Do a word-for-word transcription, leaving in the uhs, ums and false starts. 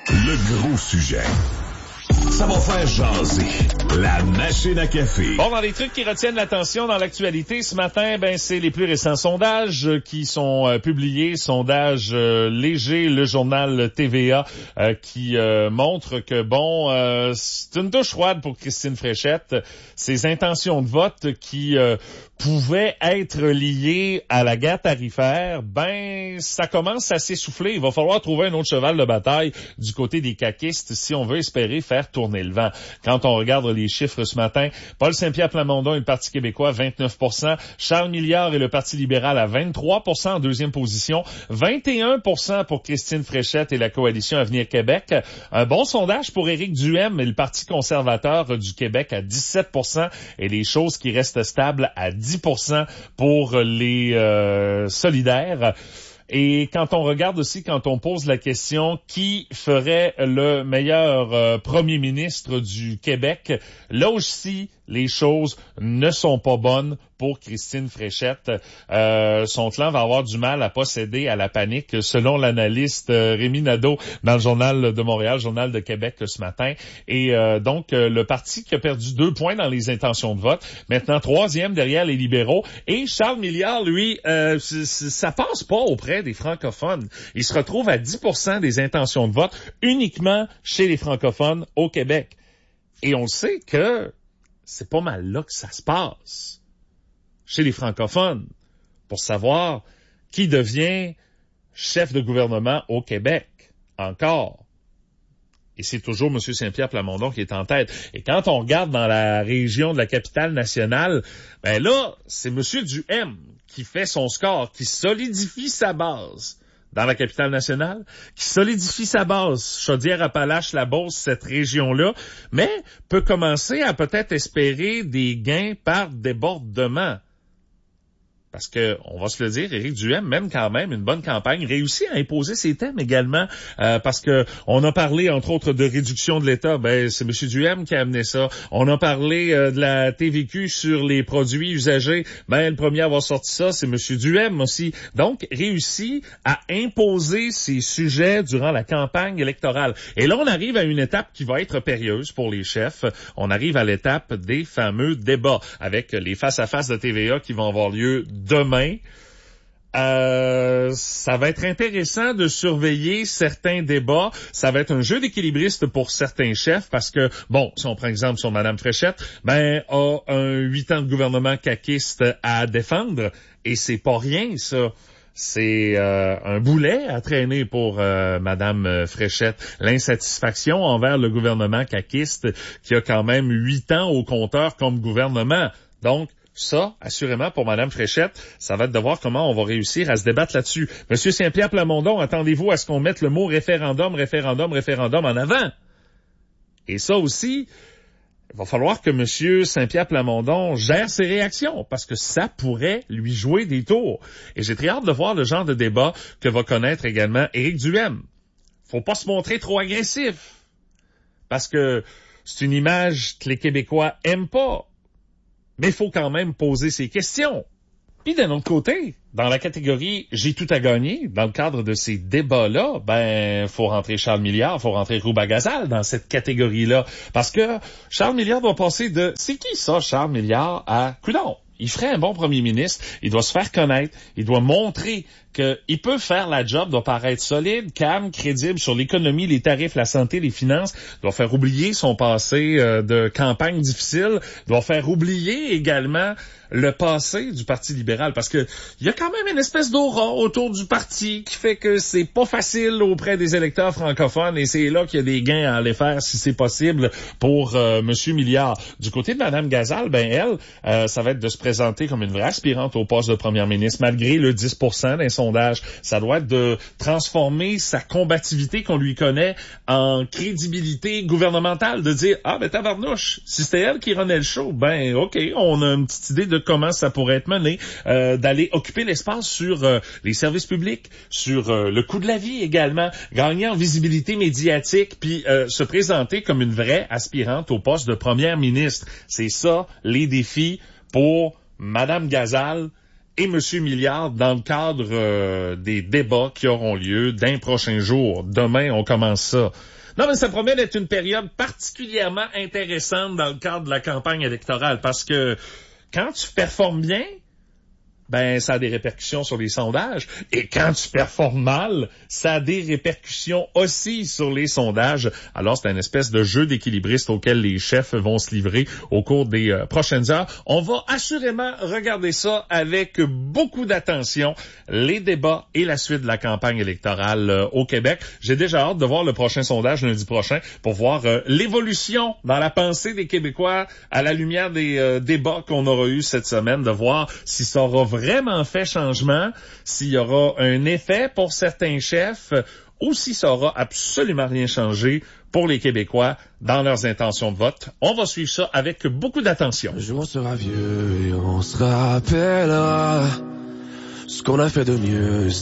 Le gros sujet. Ça va faire jaser. La machine à café. Bon, dans les trucs qui retiennent l'attention dans l'actualité ce matin, ben c'est les plus récents sondages qui sont euh, publiés. Sondage euh, léger, le journal T V A euh, qui euh, montre que, bon, euh, c'est une douche froide pour Christine Fréchette. Ses intentions de vote qui euh, pouvaient être liées à la guerre tarifaire, ben ça commence à s'essouffler. Il va falloir trouver un autre cheval de bataille du côté des caquistes si on veut espérer faire tourner le vent. Quand on regarde les chiffres ce matin, Paul Saint-Pierre Plamondon et le Parti québécois, vingt-neuf pour cent. Charles Milliard et le Parti libéral à vingt-trois pour cent en deuxième position. vingt et un pour cent pour Christine Fréchette et la coalition Avenir Québec. Un bon sondage pour Éric Duhem et le Parti conservateur du Québec à dix-sept pour cent. Et les choses qui restent stables à dix pour cent pour les euh, solidaires. Et quand on regarde aussi, quand on pose la question qui ferait le meilleur euh, premier ministre du Québec, là aussi, les choses ne sont pas bonnes pour Christine Fréchette. Euh, son clan va avoir du mal à pas céder à la panique, selon l'analyste euh, Rémi Nadeau dans le Journal de Montréal, Journal de Québec ce matin. Et euh, donc, euh, le parti qui a perdu deux points dans les intentions de vote, maintenant troisième derrière les libéraux. Et Charles Milliard, lui, euh, c- c- ça passe pas auprès des francophones. Il se retrouve à dix pour cent des intentions de vote uniquement chez les francophones au Québec. Et on sait que c'est pas mal là que ça se passe, chez les francophones, pour savoir qui devient chef de gouvernement au Québec, encore. Et c'est toujours M. Saint-Pierre Plamondon qui est en tête. Et quand on regarde dans la région de la capitale nationale, ben là, c'est M. Duhem qui fait son score, qui solidifie sa base dans la capitale nationale, qui solidifie sa base, Chaudière-Appalaches, la Beauce, cette région-là, mais peut commencer à peut-être espérer des gains par débordement. Parce que, on va se le dire, Éric Duhem mène quand même une bonne campagne, réussit à imposer ses thèmes également, euh, parce que on a parlé, entre autres, de réduction de l'État, ben c'est M. Duhem qui a amené ça. On a parlé euh, de la T V Q sur les produits usagés, ben le premier à avoir sorti ça, c'est M. Duhem aussi. Donc, réussit à imposer ses sujets durant la campagne électorale. Et là, on arrive à une étape qui va être périlleuse pour les chefs. On arrive à l'étape des fameux débats, avec les face-à-face de T V A qui vont avoir lieu demain. Euh, ça va être intéressant de surveiller certains débats. Ça va être un jeu d'équilibriste pour certains chefs parce que, bon, si on prend exemple sur Mme Fréchette, ben, a un huit ans de gouvernement caquiste à défendre et c'est pas rien, ça. C'est euh, un boulet à traîner pour euh, Madame Fréchette. L'insatisfaction envers le gouvernement caquiste qui a quand même huit ans au compteur comme gouvernement. Donc, ça, assurément, pour Mme Fréchette, ça va être de voir comment on va réussir à se débattre là-dessus. Monsieur Saint-Pierre Plamondon, attendez-vous à ce qu'on mette le mot référendum, référendum, référendum en avant? Et ça aussi, il va falloir que Monsieur Saint-Pierre Plamondon gère ses réactions, parce que ça pourrait lui jouer des tours. Et j'ai très hâte de voir le genre de débat que va connaître également Éric Duhem. Faut pas se montrer trop agressif, parce que c'est une image que les Québécois aiment pas. Mais il faut quand même poser ces questions. Puis d'un autre côté, dans la catégorie « J'ai tout à gagner », dans le cadre de ces débats-là, ben, faut rentrer Charles Milliard, faut rentrer Rouba Gazal dans cette catégorie-là. Parce que Charles Milliard doit passer de « C'est qui ça, Charles Milliard » à « Coudonc ». Il ferait un bon premier ministre, il doit se faire connaître, il doit montrer qu'il peut faire la job, doit paraître solide, calme, crédible sur l'économie, les tarifs, la santé, les finances, doit faire oublier son passé euh, de campagne difficile, doit faire oublier également le passé du Parti libéral, parce que il y a quand même une espèce d'aura autour du parti qui fait que c'est pas facile auprès des électeurs francophones et c'est là qu'il y a des gains à aller faire si c'est possible pour euh, Monsieur Milliard. Du côté de Mme Gazal, ben elle, euh, ça va être de se présenter comme une vraie aspirante au poste de première ministre, malgré le dix pour cent d'un sondage. Ça doit être de transformer sa combativité qu'on lui connaît en crédibilité gouvernementale, de dire « Ah, ben tabarnouche, si c'était elle qui renait le show, ben OK, on a une petite idée de comment ça pourrait être mené, euh, d'aller occuper l'espace sur euh, les services publics, sur euh, le coût de la vie également, gagner en visibilité médiatique, puis euh, se présenter comme une vraie aspirante au poste de première ministre. C'est ça, les défis pour Madame Gazal et M. Milliard dans le cadre euh, des débats qui auront lieu d'un prochain jour. Demain, on commence ça. Non, mais ça promet d'être une période particulièrement intéressante dans le cadre de la campagne électorale parce que quand tu performes bien, ben ça a des répercussions sur les sondages. Et quand tu performes mal, ça a des répercussions aussi sur les sondages. Alors, c'est une espèce de jeu d'équilibriste auquel les chefs vont se livrer au cours des euh, prochaines heures. On va assurément regarder ça avec beaucoup d'attention, les débats et la suite de la campagne électorale euh, au Québec. J'ai déjà hâte de voir le prochain sondage lundi prochain pour voir euh, l'évolution dans la pensée des Québécois à la lumière des euh, débats qu'on aura eu cette semaine, de voir si ça aura vraiment fait changement, s'il y aura un effet pour certains chefs ou si ça aura absolument rien changé pour les Québécois dans leurs intentions de vote. On va suivre ça avec beaucoup d'attention. Un jour on sera vieux et on se rappellera ce qu'on a fait de mieux.